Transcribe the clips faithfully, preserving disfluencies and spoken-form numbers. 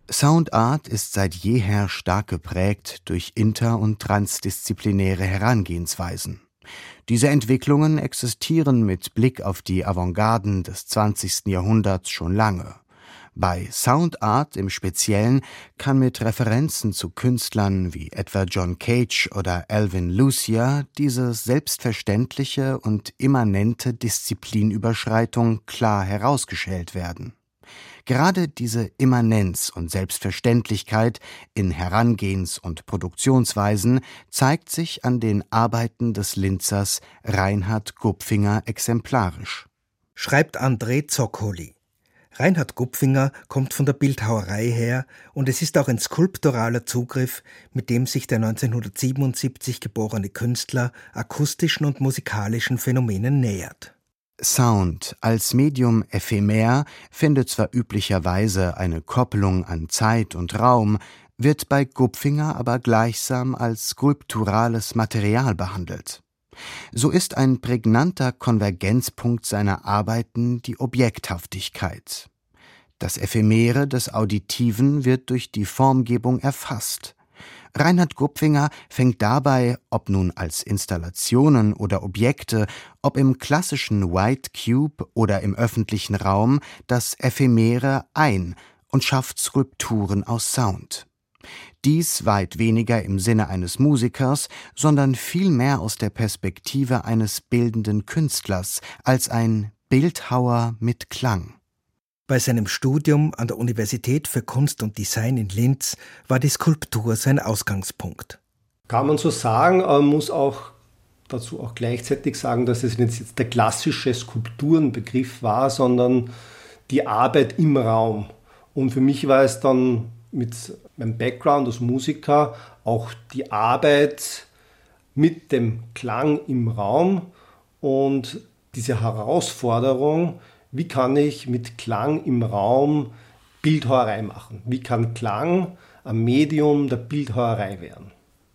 Soundart ist seit jeher stark geprägt durch inter- und transdisziplinäre Herangehensweisen. Diese Entwicklungen existieren mit Blick auf die Avantgarden des zwanzigsten Jahrhunderts schon lange. Bei Soundart im Speziellen kann mit Referenzen zu Künstlern wie etwa John Cage oder Alvin Lucier diese selbstverständliche und immanente Disziplinüberschreitung klar herausgeschält werden. Gerade diese Immanenz und Selbstverständlichkeit in Herangehens- und Produktionsweisen zeigt sich an den Arbeiten des Linzers Reinhard Gupfinger exemplarisch. Schreibt André Zoccoli. Reinhard Gupfinger kommt von der Bildhauerei her und es ist auch ein skulpturaler Zugriff, mit dem sich der neunzehnhundertsiebenundsiebzig geborene Künstler akustischen und musikalischen Phänomenen nähert. Sound als Medium ephemer findet zwar üblicherweise eine Koppelung an Zeit und Raum, wird bei Gupfinger aber gleichsam als skulpturales Material behandelt. So ist ein prägnanter Konvergenzpunkt seiner Arbeiten die Objekthaftigkeit. Das Ephemere des Auditiven wird durch die Formgebung erfasst. Reinhard Gupfinger fängt dabei, ob nun als Installationen oder Objekte, ob im klassischen White Cube oder im öffentlichen Raum, das Ephemere ein und schafft Skulpturen aus Sound. Dies weit weniger im Sinne eines Musikers, sondern vielmehr aus der Perspektive eines bildenden Künstlers, als ein Bildhauer mit Klang. Bei seinem Studium an der Universität für Kunst und Design in Linz war die Skulptur sein Ausgangspunkt. Kann man so sagen, aber man muss auch dazu auch gleichzeitig sagen, dass es nicht jetzt der klassische Skulpturenbegriff war, sondern die Arbeit im Raum. Und für mich war es dann mit meinem Background als Musiker auch die Arbeit mit dem Klang im Raum und diese Herausforderung, wie kann ich mit Klang im Raum Bildhauerei machen? Wie kann Klang ein Medium der Bildhauerei werden?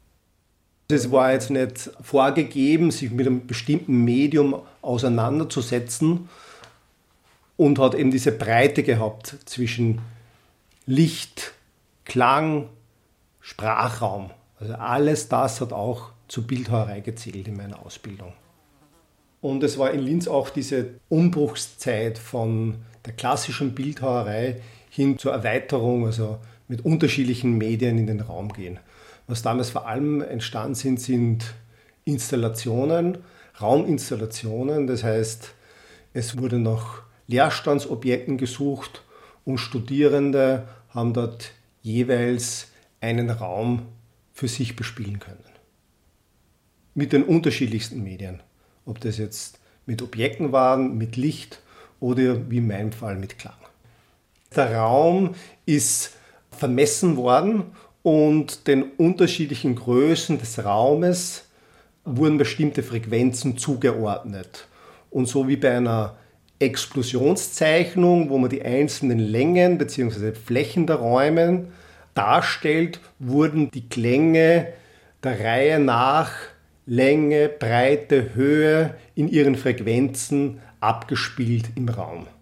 Es war jetzt nicht vorgegeben, sich mit einem bestimmten Medium auseinanderzusetzen und hat eben diese Breite gehabt zwischen Licht, Klang, Sprachraum. Also alles das hat auch zur Bildhauerei gezählt in meiner Ausbildung. Und es war in Linz auch diese Umbruchszeit von der klassischen Bildhauerei hin zur Erweiterung, also mit unterschiedlichen Medien in den Raum gehen. Was damals vor allem entstanden sind, sind Installationen, Rauminstallationen. Das heißt, es wurde nach Leerstandsobjekten gesucht und Studierende haben dort jeweils einen Raum für sich bespielen können. Mit den unterschiedlichsten Medien. Ob das jetzt mit Objekten waren, mit Licht oder wie in meinem Fall mit Klang. Der Raum ist vermessen worden und den unterschiedlichen Größen des Raumes wurden bestimmte Frequenzen zugeordnet. Und so wie bei einer Explosionszeichnung, wo man die einzelnen Längen bzw. Flächen der Räume darstellt, wurden die Klänge der Reihe nach Länge, Breite, Höhe in ihren Frequenzen abgespielt im Raum.